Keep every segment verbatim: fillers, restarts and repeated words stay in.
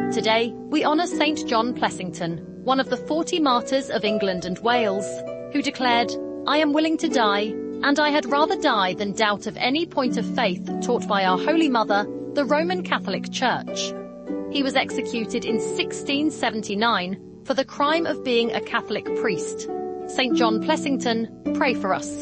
Today, we honour Saint John Plessington, one of the forty martyrs of England and Wales, who declared, "I am willing to die, and I had rather die than doubt of any point of faith taught by our Holy Mother, the Roman Catholic Church." He was executed in sixteen seventy-nine for the crime of being a Catholic priest. Saint John Plessington, pray for us.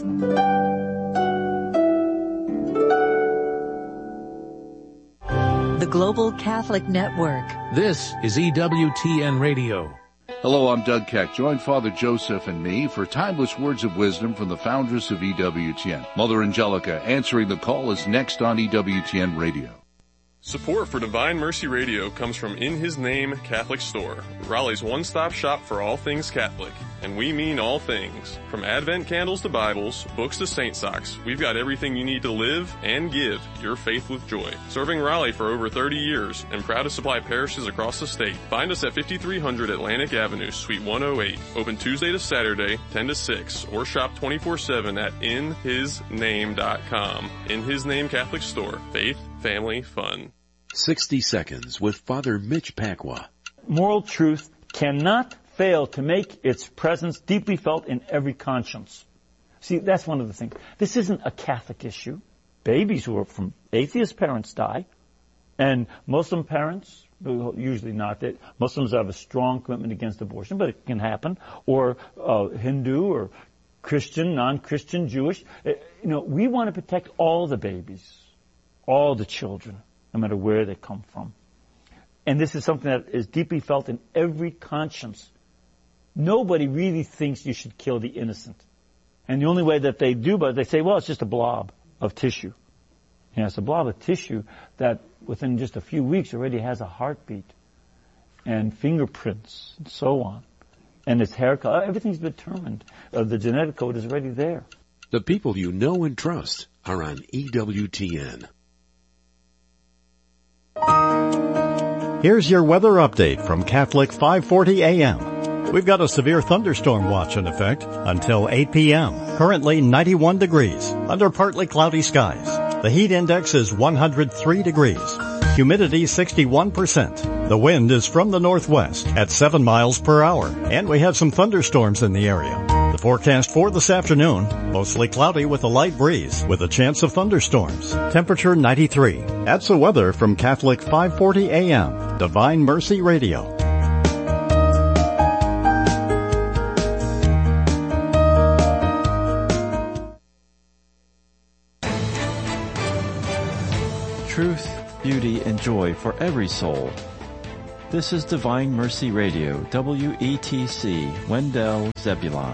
The Global Catholic Network. This is E W T N Radio. Hello, I'm Doug Keck. Join Father Joseph and me for timeless words of wisdom from the foundress of E W T N. Mother Angelica answering the call is next on E W T N Radio. Support for Divine Mercy Radio comes from In His Name Catholic Store, Raleigh's one-stop shop for all things Catholic. And we mean all things. From Advent candles to Bibles, books to saint socks, we've got everything you need to live and give your faith with joy. Serving Raleigh for over thirty years and proud to supply parishes across the state. Find us at fifty-three hundred Atlantic Avenue, Suite one oh eight. Open Tuesday to Saturday, ten to six, or shop twenty-four seven at in his name dot com. In His Name Catholic Store. Faith, family, fun. sixty seconds with Father Mitch Pacwa. Moral truth cannot fail to make its presence deeply felt in every conscience. See, that's one of the things. This isn't a Catholic issue. Babies who are from atheist parents die, and Muslim parents, usually not, that Muslims have a strong commitment against abortion, but it can happen, or uh, Hindu or Christian, non-Christian, Jewish. You know, we want to protect all the babies, all the children, no matter where they come from. And this is something that is deeply felt in every conscience. Nobody really thinks you should kill the innocent. And the only way that they do, but they say, well, it's just a blob of tissue. You know, it's a blob of tissue that within just a few weeks already has a heartbeat and fingerprints and so on. And its hair color, everything's determined. Uh, the genetic code is already there. The people you know and trust are on E W T N. Here's your weather update from Catholic five forty A M. We've got a severe thunderstorm watch in effect until eight P M Currently ninety-one degrees under partly cloudy skies. The heat index is one hundred three degrees. Humidity sixty-one percent. The wind is from the northwest at seven miles per hour, and we have some thunderstorms in the area. The forecast for this afternoon, mostly cloudy with a light breeze with a chance of thunderstorms. Temperature ninety-three. That's the weather from Catholic five forty A M, Divine Mercy Radio. Truth, beauty, and joy for every soul. This is Divine Mercy Radio, W E T C, Wendell, Zebulon.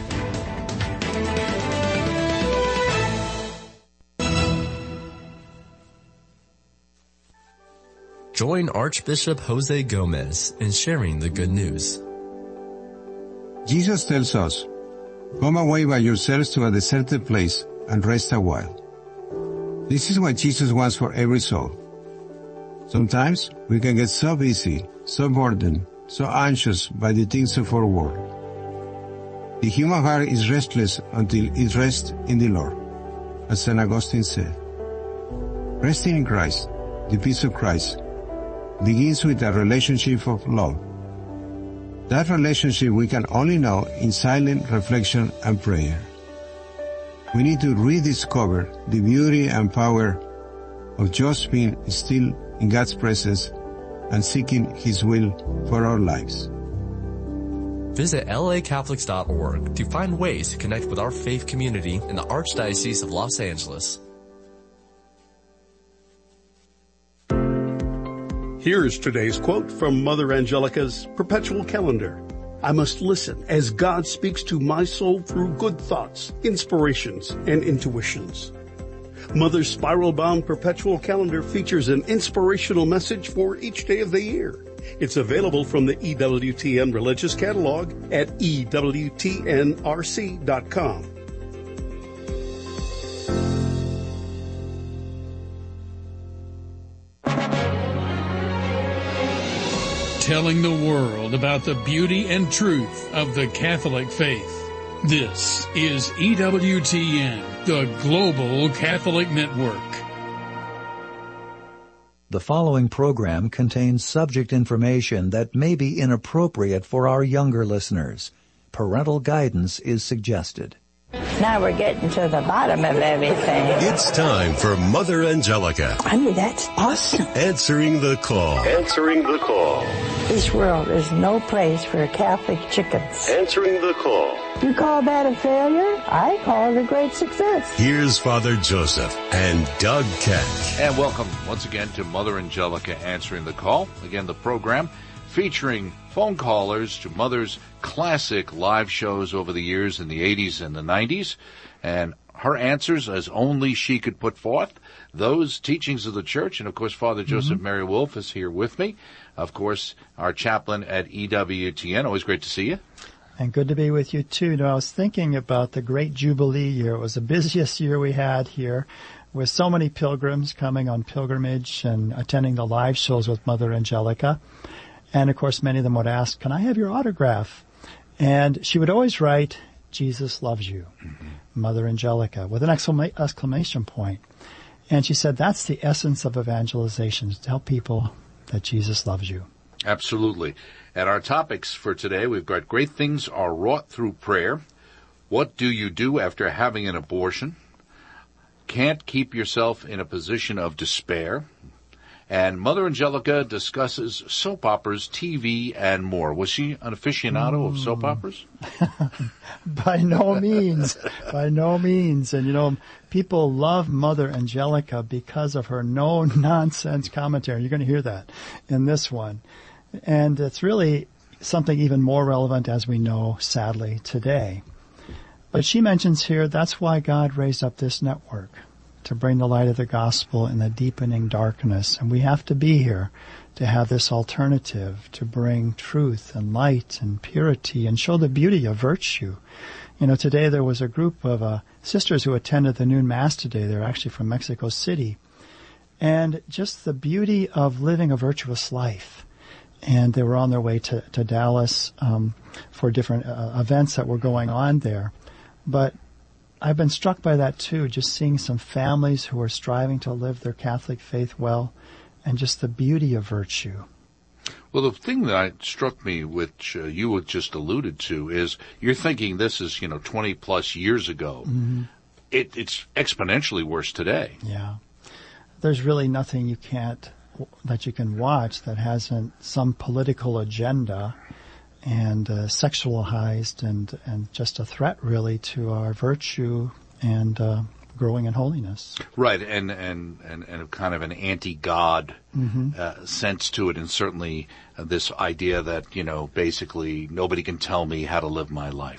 Join Archbishop Jose Gomez in sharing the good news. Jesus tells us, "Come away by yourselves to a deserted place and rest a while." This is what Jesus wants for every soul. Sometimes we can get so busy, so burdened, so anxious by the things of our world. The human heart is restless until it rests in the Lord, as Saint Augustine said. Resting in Christ, the peace of Christ, begins with a relationship of love. That relationship we can only know in silent reflection and prayer. We need to rediscover the beauty and power of just being still in God's presence and seeking His will for our lives. Visit L A Catholics dot org to find ways to connect with our faith community in the Archdiocese of Los Angeles. Here's today's quote from Mother Angelica's Perpetual Calendar. I must listen as God speaks to my soul through good thoughts, inspirations, and intuitions. Mother's spiral-bound Perpetual Calendar features an inspirational message for each day of the year. It's available from the E W T N Religious Catalog at E W T N R C dot com. Telling the world about the beauty and truth of the Catholic faith. This is E W T N, the Global Catholic Network. The following program contains subject information that may be inappropriate for our younger listeners. Parental guidance is suggested. Now we're getting to the bottom of everything. It's time for Mother Angelica. I mean, that's awesome. Answering the call. Answering the call. This world is no place for Catholic chickens. Answering the call. You call that a failure? I call it a great success. Here's Father Joseph and Doug Keck. And welcome once again to Mother Angelica Answering the Call. Again, the program featuring phone callers to Mother's classic live shows over the years in the eighties and the nineties, and her answers as only she could put forth, those teachings of the Church. And, of course, Father Joseph mm-hmm. Mary Wolf is here with me. Of course, our chaplain at E W T N. Always great to see you. And good to be with you, too. You know, I was thinking about the great Jubilee year. It was the busiest year we had here, with so many pilgrims coming on pilgrimage and attending the live shows with Mother Angelica. And, of course, many of them would ask, can I have your autograph? And she would always write, Jesus loves you, mm-hmm. Mother Angelica, with an exclama- exclamation point. And she said, that's the essence of evangelization, to tell people that Jesus loves you. Absolutely. And our topics for today, we've got great things are wrought through prayer. What do you do after having an abortion? Can't keep yourself in a position of despair. And Mother Angelica discusses soap operas, T V, and more. Was she an aficionado mm. of soap operas? By no means. By no means. And, you know, people love Mother Angelica because of her no-nonsense commentary. You're going to hear that in this one. And it's really something even more relevant, as we know, sadly, today. But she mentions here that's why God raised up this network, to bring the light of the gospel in the deepening darkness. And we have to be here to have this alternative, to bring truth and light and purity and show the beauty of virtue. You know, today there was a group of uh, sisters who attended the noon mass today. They're actually from Mexico City. And just the beauty of living a virtuous life. And they were on their way to, to Dallas um, for different uh, events that were going on there. But I've been struck by that too, just seeing some families who are striving to live their Catholic faith well, and just the beauty of virtue. Well, the thing that struck me, which uh, you had just alluded to, is you're thinking this is, you know, twenty plus years ago. Mm-hmm. It, it's exponentially worse today. Yeah. There's really nothing you can't, that you can watch that hasn't some political agenda and uh, sexualized and, and just a threat really to our virtue and uh, growing in holiness. Right, and, and, and, and kind of an anti-God mm-hmm. uh, sense to it, and certainly uh, this idea that, you know, basically nobody can tell me how to live my life.